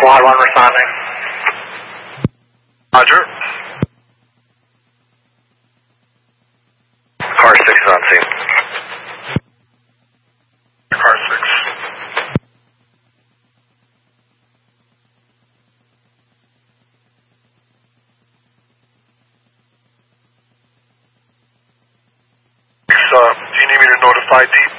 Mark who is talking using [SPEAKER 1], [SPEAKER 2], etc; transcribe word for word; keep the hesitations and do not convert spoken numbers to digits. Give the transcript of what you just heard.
[SPEAKER 1] Squad one responding.
[SPEAKER 2] Roger. Car six is on scene. Car six. Uh, do you need me to notify D